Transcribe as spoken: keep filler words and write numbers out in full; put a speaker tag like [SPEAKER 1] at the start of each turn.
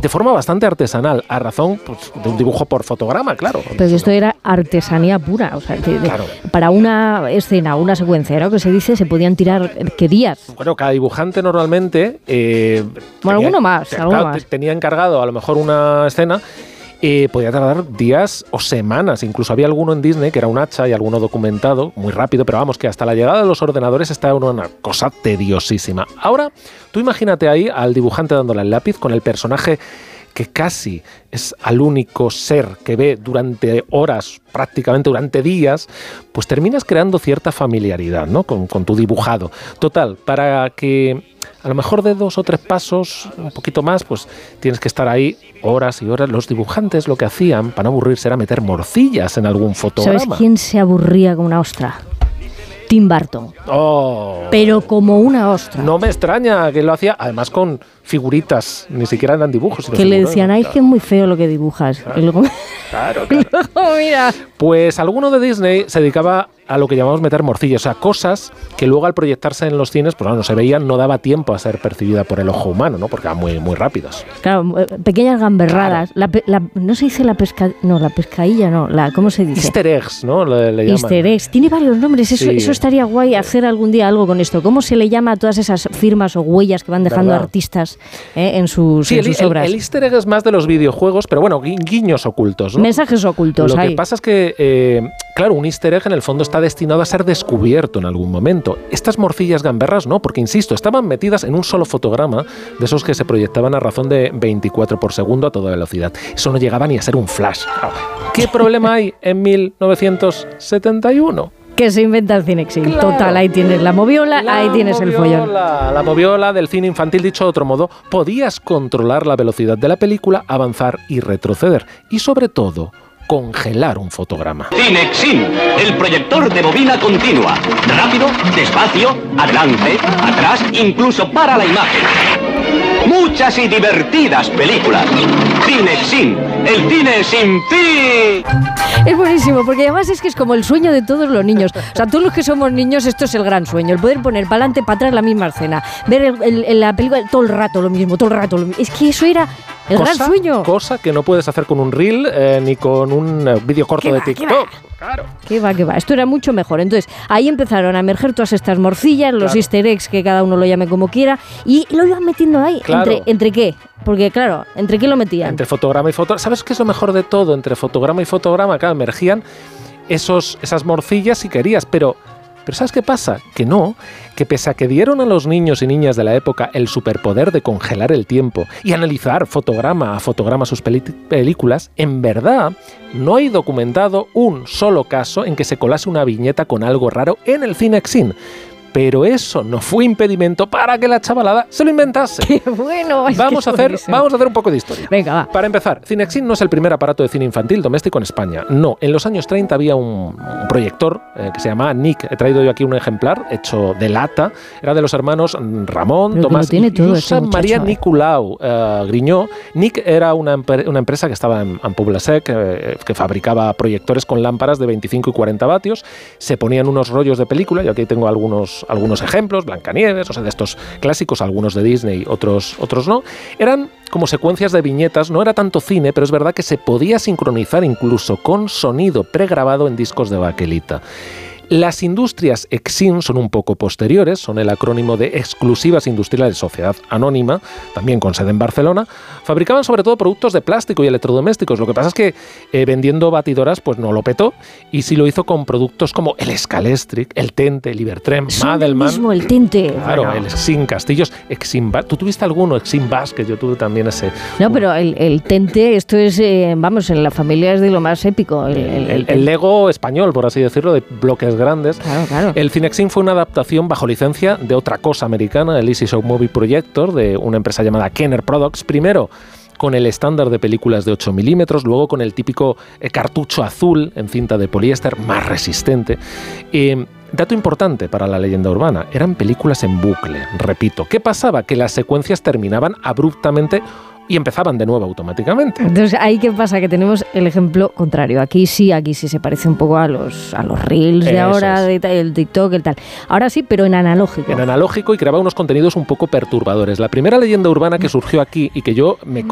[SPEAKER 1] de forma bastante artesanal, a razón pues, de un dibujo por fotograma, claro.
[SPEAKER 2] Pero esto era artesanía pura, o sea, de,
[SPEAKER 1] claro.
[SPEAKER 2] para una escena, una secuencia, ¿no? Que se dice, se podían tirar, ¿qué días?
[SPEAKER 1] Bueno, cada dibujante normalmente... Eh,
[SPEAKER 2] bueno,
[SPEAKER 1] tenía,
[SPEAKER 2] alguno más,
[SPEAKER 1] te,
[SPEAKER 2] alguno
[SPEAKER 1] claro,
[SPEAKER 2] más.
[SPEAKER 1] Tenía encargado a lo mejor una escena... Eh, podía tardar días o semanas. Incluso había alguno en Disney que era un hacha y alguno documentado, muy rápido, pero vamos, que hasta la llegada de los ordenadores estaba una cosa tediosísima. Ahora, tú imagínate ahí al dibujante dándole el lápiz con el personaje que casi es al único ser que ve durante horas, prácticamente durante días, pues terminas creando cierta familiaridad, ¿no? Con, con tu dibujado. Total, para que a lo mejor de dos o tres pasos, un poquito más, pues tienes que estar ahí horas y horas. Los dibujantes lo que hacían para no aburrirse era meter morcillas en algún fotograma.
[SPEAKER 2] ¿Sabes quién se aburría como una ostra? Tim Burton.
[SPEAKER 1] Oh,
[SPEAKER 2] pero como una ostra.
[SPEAKER 1] No me extraña que lo hacía, además con figuritas, ni siquiera eran dibujos.
[SPEAKER 2] Que le decían, ay, que es muy feo lo que dibujas.
[SPEAKER 1] Claro,
[SPEAKER 2] y luego,
[SPEAKER 1] claro, claro.
[SPEAKER 2] luego, mira.
[SPEAKER 1] Pues alguno de Disney se dedicaba a lo que llamamos meter morcillas, o sea, cosas que luego al proyectarse en los cines, pues no, no se veían, no daba tiempo a ser percibida por el ojo humano, ¿no? Porque eran muy, muy rápidos.
[SPEAKER 2] Claro, pequeñas gamberradas. Claro. La, la, no se dice la pesca, no, la pescadilla, no, la, ¿cómo se dice?
[SPEAKER 1] Easter eggs, ¿no? Le, le llaman.
[SPEAKER 2] Easter eggs. Tiene varios nombres, eso,
[SPEAKER 1] sí.
[SPEAKER 2] eso estaría guay hacer algún día algo con esto. ¿Cómo se le llama a todas esas firmas o huellas que van dejando ¿verdad? Artistas eh, en sus,
[SPEAKER 1] sí,
[SPEAKER 2] en sus
[SPEAKER 1] el,
[SPEAKER 2] obras?
[SPEAKER 1] El, el easter egg es más de los videojuegos, pero bueno, gui guiños ocultos, ¿no?
[SPEAKER 2] Mensajes ocultos.
[SPEAKER 1] Lo
[SPEAKER 2] hay.
[SPEAKER 1] que pasa es que, eh, claro, un easter egg en el fondo está destinado a ser descubierto en algún momento. Estas morcillas gamberras no, porque insisto, estaban metidas en un solo fotograma de esos que se proyectaban a razón de veinticuatro por segundo a toda velocidad. Eso no llegaba ni a ser un flash. ¿Qué problema hay en mil novecientos setenta y uno?
[SPEAKER 2] Que se inventa el Cinexin.
[SPEAKER 1] Claro.
[SPEAKER 2] Total, ahí tienes la moviola,
[SPEAKER 1] la
[SPEAKER 2] ahí tienes
[SPEAKER 1] moviola,
[SPEAKER 2] el follón.
[SPEAKER 1] La moviola del cine infantil, dicho de otro modo, podías controlar la velocidad de la película, avanzar y retroceder. Y sobre todo, congelar un fotograma.
[SPEAKER 3] Cinexin, el proyector de bobina continua. Rápido, despacio, adelante, atrás, incluso para la imagen. Muchas y divertidas películas. Cinexin, el cine sin fin.
[SPEAKER 2] Es buenísimo, porque además es que es como el sueño de todos los niños. O sea, todos los que somos niños, esto es el gran sueño. El poder poner para adelante, para atrás la misma escena. Ver el, el, el, la película todo el rato lo mismo, todo el rato lo mismo. Es que eso era el
[SPEAKER 1] cosa,
[SPEAKER 2] gran sueño.
[SPEAKER 1] Cosa que no puedes hacer con un reel eh, ni con un eh, vídeo corto de
[SPEAKER 2] va,
[SPEAKER 1] TikTok. Claro.
[SPEAKER 2] ¿Qué va, qué va? Esto era mucho mejor. Entonces, ahí empezaron a emerger todas estas morcillas, los
[SPEAKER 1] claro.
[SPEAKER 2] easter eggs, que cada uno lo llame como quiera, y lo iban metiendo ahí.
[SPEAKER 1] Claro.
[SPEAKER 2] ¿Entre, ¿Entre qué? Porque, claro, ¿entre qué lo metían?
[SPEAKER 1] Entre fotograma y fotograma. ¿Sabes qué es lo mejor de todo? Entre fotograma y fotograma, claro, emergían esos, esas morcillas si querías, pero... Pero ¿sabes qué pasa? Que no, que pese a que dieron a los niños y niñas de la época el superpoder de congelar el tiempo y analizar fotograma a fotograma sus películas, en verdad no hay documentado un solo caso en que se colase una viñeta con algo raro en el Cinexin. Pero eso no fue impedimento para que la chavalada se lo inventase.
[SPEAKER 2] ¡Qué bueno!
[SPEAKER 1] Vamos a, hacer, vamos a hacer un poco de historia.
[SPEAKER 2] Venga, va.
[SPEAKER 1] Para empezar, Cinexin no es el primer aparato de cine infantil doméstico en España. No, en los años treinta había un, un proyector eh, que se llamaba Nick. He traído yo aquí un ejemplar hecho de lata. Era de los hermanos Ramón,
[SPEAKER 2] Pero
[SPEAKER 1] Tomás
[SPEAKER 2] tiene
[SPEAKER 1] y
[SPEAKER 2] todo
[SPEAKER 1] Josep
[SPEAKER 2] este
[SPEAKER 1] María
[SPEAKER 2] muchacho,
[SPEAKER 1] Nicolau eh, Griñó. Nick era una, una empresa que estaba en, en Pobla-sec, eh, que fabricaba proyectores con lámparas de veinticinco y cuarenta vatios. Se ponían unos rollos de película. Yo aquí tengo algunos, algunos ejemplos. Blancanieves, o sea, de estos clásicos, algunos de Disney, otros, otros no, eran como secuencias de viñetas, no era tanto cine, pero es verdad que se podía sincronizar incluso con sonido pregrabado en discos de baquelita. Las industrias Exim son un poco posteriores, son el acrónimo de Exclusivas Industriales Sociedad Anónima, también con sede en Barcelona. Fabricaban sobre todo productos de plástico y electrodomésticos. Lo que pasa es que eh, vendiendo batidoras pues no lo petó, y sí lo hizo con productos como el Scalestric, el Tente, el Ibertrem, Madelman.
[SPEAKER 2] Mismo el Tente.
[SPEAKER 1] Claro,
[SPEAKER 2] Bueno.
[SPEAKER 1] el Exim Castillos, Exim Bas. ¿Tú tuviste alguno? Exim Bas, que yo tuve también ese.
[SPEAKER 2] No, pero el, el Tente, esto es, eh, vamos, en la familia es de lo más épico. El, el,
[SPEAKER 1] el, el Lego español, por así decirlo, de bloques grandes.
[SPEAKER 2] Claro, claro.
[SPEAKER 1] El Cinexin fue una adaptación bajo licencia de otra cosa americana, el Easy Show Movie Projector, de una empresa llamada Kenner Products. Primero con el estándar de películas de ocho milímetros, luego con el típico eh, cartucho azul en cinta de poliéster, más resistente. Eh, Dato importante para la leyenda urbana, eran películas en bucle, repito. ¿Qué pasaba? Que las secuencias terminaban abruptamente y empezaban de nuevo automáticamente.
[SPEAKER 2] Entonces, ¿ahí qué pasa? Que tenemos el ejemplo contrario. Aquí sí, aquí sí se parece un poco a los, a los reels de
[SPEAKER 1] Eso
[SPEAKER 2] ahora,
[SPEAKER 1] es.
[SPEAKER 2] de, el TikTok, el tal. Ahora sí, pero en analógico.
[SPEAKER 1] En analógico, y creaba unos contenidos un poco perturbadores. La primera leyenda urbana que surgió aquí y que yo me